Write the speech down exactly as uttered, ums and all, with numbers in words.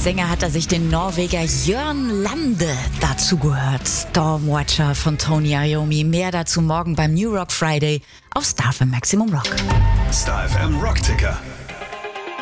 Als Sänger hat er sich den Norweger Jørn Lande dazu gehört. Stormwatcher von Tony Iommi. Mehr dazu morgen beim New Rock Friday auf Star F M Maximum Rock. Star F M Rock Ticker.